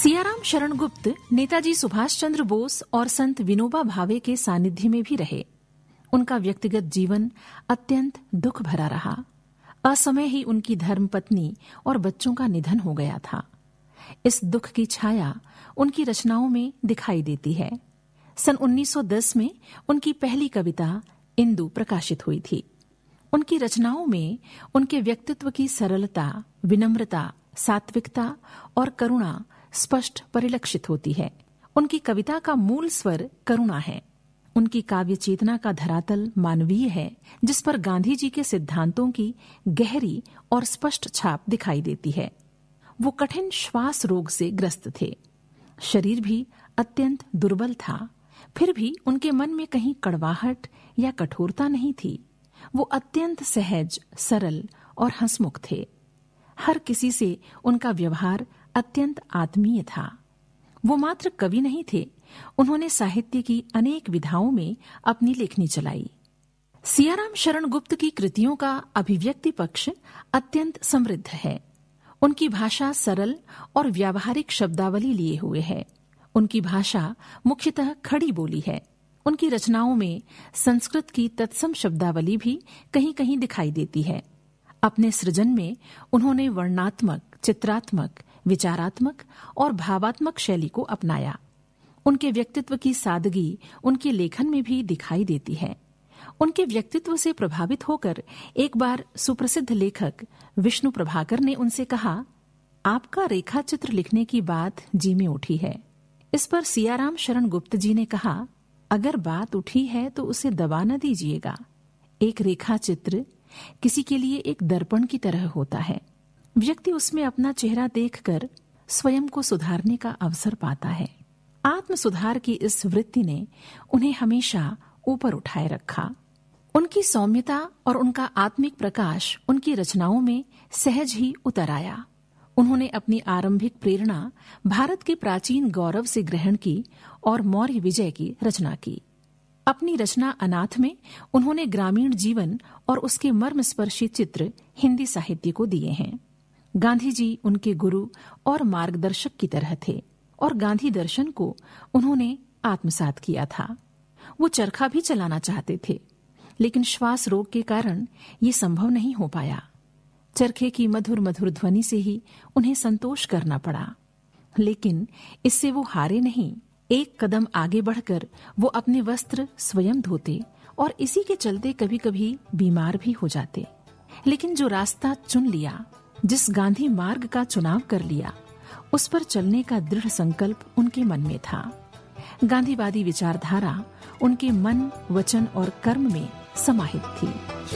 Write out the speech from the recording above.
सियाराम शरण गुप्त नेताजी सुभाष चंद्र बोस और संत विनोबा भावे के सानिध्य में भी रहे। उनका व्यक्तिगत जीवन अत्यंत दुख भरा रहा। असमय ही उनकी धर्मपत्नी और बच्चों का निधन हो गया था। इस दुख की छाया उनकी रचनाओं में दिखाई देती है। सन 1910 में उनकी पहली कविता इंदु प्रकाशित हुई थी। उनकी रचनाओं में उनके व्यक्तित्व की सरलता, विनम्रता, सात्विकता और करुणा स्पष्ट परिलक्षित होती है। उनकी कविता का मूल स्वर करुणा है। उनकी काव्य चेतना का धरातल मानवीय है, जिस पर गांधी जी के सिद्धांतों की गहरी और स्पष्ट छाप दिखाई देती है। वो कठिन श्वास रोग से ग्रस्त थे। शरीर भी अत्यंत दुर्बल था, फिर भी उनके मन में कहीं कड़वाहट या कठोरता नहीं थी। वो अत्यंत सहज, सरल और हंसमुख थे। हर किसी से उनका व्यवहार अत्यंत आत्मीय था। वो मात्र कवि नहीं थे, उन्होंने साहित्य की अनेक विधाओं में अपनी लेखनी चलाई। सियाराम शरण गुप्त की कृतियों का अभिव्यक्ति पक्ष अत्यंत समृद्ध है। उनकी भाषा सरल और व्यावहारिक शब्दावली लिए हुए है। उनकी भाषा मुख्यतः खड़ी बोली है। उनकी रचनाओं में संस्कृत की तत्सम शब्दावली भी कहीं कहीं दिखाई देती है। अपने सृजन में उन्होंने वर्णात्मक, चित्रात्मक, विचारात्मक और भावात्मक शैली को अपनाया। उनके व्यक्तित्व की सादगी उनके लेखन में भी दिखाई देती है। उनके व्यक्तित्व से प्रभावित होकर एक बार सुप्रसिद्ध लेखक विष्णु प्रभाकर ने उनसे कहा, आपका रेखा चित्र लिखने की बात जी में उठी है। इस पर सियाराम शरण गुप्त जी ने कहा, अगर बात उठी है तो उसे दबा न दीजिएगा। एक रेखा चित्र किसी के लिए एक दर्पण की तरह होता है। व्यक्ति उसमें अपना चेहरा देखकर स्वयं को सुधारने का अवसर पाता है। आत्म सुधार की इस वृत्ति ने उन्हें हमेशा ऊपर उठाए रखा। उनकी सौम्यता और उनका आत्मिक प्रकाश उनकी रचनाओं में सहज ही उतर आया। उन्होंने अपनी आरंभिक प्रेरणा भारत के प्राचीन गौरव से ग्रहण की और मौर्य विजय की रचना की। अपनी रचना अनाथ में उन्होंने ग्रामीण जीवन और उसके मर्मस्पर्शी चित्र हिंदी साहित्य को दिए हैं। गांधी जी उनके गुरु और मार्गदर्शक की तरह थे और गांधी दर्शन को उन्होंने आत्मसात किया था। वो चरखा भी चलाना चाहते थे, लेकिन श्वास रोग के कारण ये संभव नहीं हो पाया। चरखे की मधुर मधुर ध्वनि से ही उन्हें संतोष करना पड़ा, लेकिन इससे वो हारे नहीं। एक कदम आगे बढ़कर वो अपने वस्त्र स्वयं धोते और इसी के चलते कभी कभी बीमार भी हो जाते। लेकिन जो रास्ता चुन लिया, जिस गांधी मार्ग का चुनाव कर लिया, उस पर चलने का दृढ़ संकल्प उनके मन में था। गांधीवादी विचारधारा उनके मन, वचन और कर्म में समाहित थी।